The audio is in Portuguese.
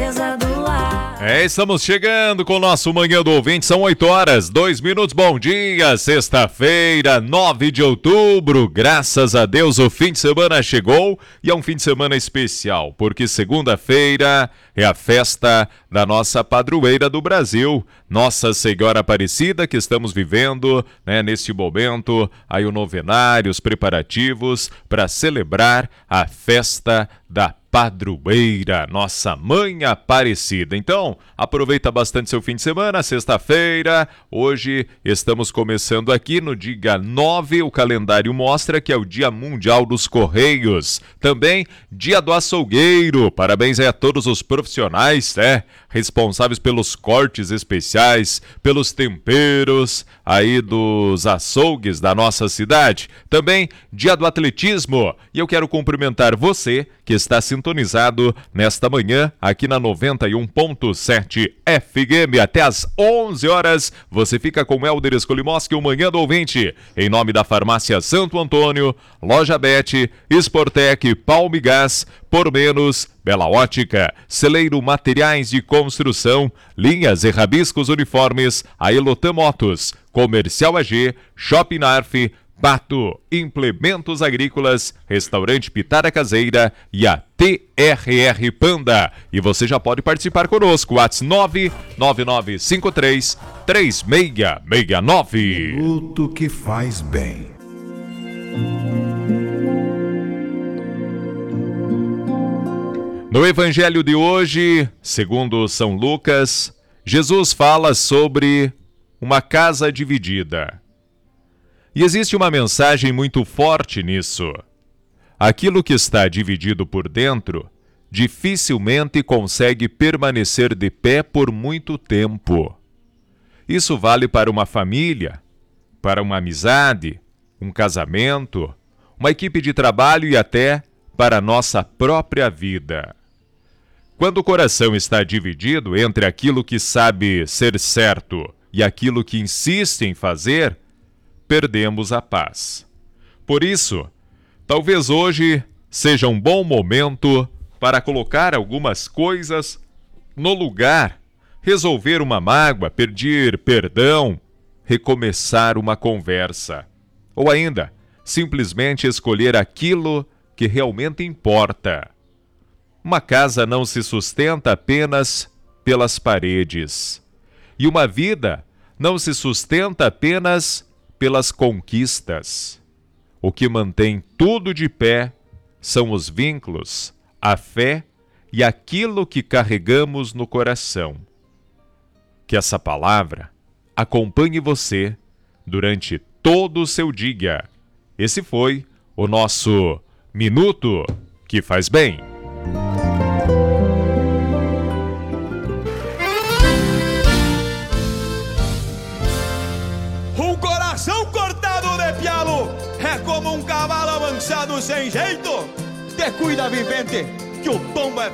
beleza do lar. Estamos chegando com o nosso Manhã do Ouvinte, são 8 horas, 2 minutos, bom dia, sexta-feira, 9 de outubro, graças a Deus o fim de semana chegou e é um fim de semana especial, porque segunda-feira é a festa da nossa padroeira do Brasil, Nossa Senhora Aparecida, que estamos vivendo, neste momento, aí o novenário, os preparativos para celebrar a festa da padroeira, nossa mãe Aparecida. Então, aproveita bastante seu fim de semana, sexta-feira. Hoje estamos começando aqui no dia 9, o calendário mostra que é o Dia Mundial dos Correios. Também Dia do Açougueiro. Parabéns aí a todos os profissionais, responsáveis pelos cortes especiais, pelos temperos aí dos açougues da nossa cidade. Também Dia do Atletismo. E eu quero cumprimentar você que está sintonizado nesta manhã aqui na 91.7 FM. Até às 11 horas você fica com Helder Escolimoski, o Manhã do Ouvinte. Em nome da Farmácia Santo Antônio, Loja Bet, Sportec, Palmigás, Por Menos, Bela Ótica, Celeiro Materiais de Construção, Linhas e Rabiscos Uniformes, a Elotan Motos, Comercial AG, Shopping Narf, Pato, Implementos Agrícolas, Restaurante Pitara Caseira e a TRR Panda. E você já pode participar conosco, WhatsApp 999533669. Minuto que faz bem. No Evangelho de hoje, segundo São Lucas, Jesus fala sobre uma casa dividida. E existe uma mensagem muito forte nisso. Aquilo que está dividido por dentro dificilmente consegue permanecer de pé por muito tempo. Isso vale para uma família, para uma amizade, um casamento, uma equipe de trabalho e até para a nossa própria vida. Quando o coração está dividido entre aquilo que sabe ser certo e aquilo que insiste em fazer, perdemos a paz. Por isso, talvez hoje seja um bom momento para colocar algumas coisas no lugar, resolver uma mágoa, pedir perdão, recomeçar uma conversa. Ou ainda, simplesmente escolher aquilo que realmente importa. Uma casa não se sustenta apenas pelas paredes. E uma vida não se sustenta apenas pelas conquistas. O que mantém tudo de pé são os vínculos, a fé e aquilo que carregamos no coração. Que essa palavra acompanhe você durante todo o seu dia. Esse foi o nosso Minuto que Faz Bem. É como um cavalo avançado sem jeito. Te cuida, vivente, que o tombo é